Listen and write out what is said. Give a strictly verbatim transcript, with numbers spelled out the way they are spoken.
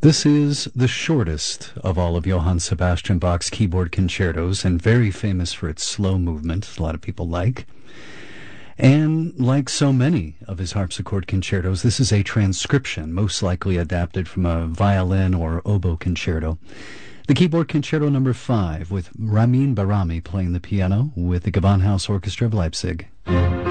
This is the shortest of all of Johann Sebastian Bach's keyboard concertos, and very famous for its slow movement, a lot of people like. And like so many of his harpsichord concertos, this is a transcription, most likely adapted from a violin or oboe concerto. The keyboard concerto number five, with Ramin Barami playing the piano with the Gewandhaus Orchestra of Leipzig.